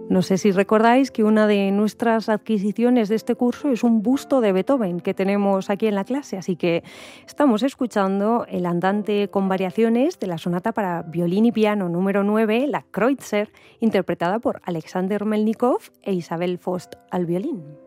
No sé si recordáis que una de nuestras adquisiciones de este curso es un busto de Beethoven que tenemos aquí en la clase, así que estamos escuchando el andante con variaciones de la sonata para violín y piano número 9, la Kreutzer, interpretada por Alexander Melnikov e Isabel Faust al violín.